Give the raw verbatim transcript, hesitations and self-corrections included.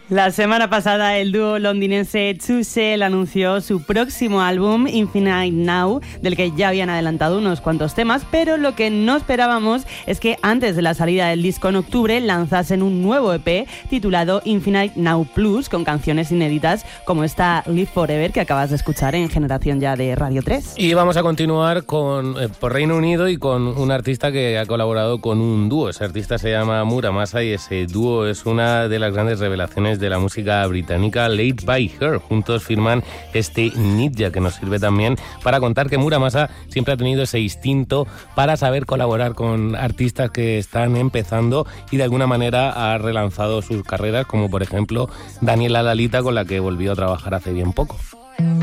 La semana pasada el dúo londinense Two Cell anunció su próximo álbum Infinite Now, del que ya habían adelantado unos cuantos temas, pero lo que no esperábamos es que antes de la salida del disco en octubre lanzasen un nuevo E P titulado Infinite Now Plus, con canciones inéditas como esta Live Forever que acabas de escuchar en Generación Ya de Radio tres. Y vamos a continuar con, eh, por Reino Unido y con un artista que ha colaborado con un dúo. Ese artista se llama Muramasa y ese dúo es una de las grandes revelaciones de la música británica, Late by Her. Juntos firman este Ninja, que nos sirve también para contar que Muramasa siempre ha tenido ese instinto para saber colaborar con artistas que están empezando y de alguna manera ha relanzado sus carreras, como por ejemplo Daniela Lalita, con la que volvió a trabajar hace bien poco.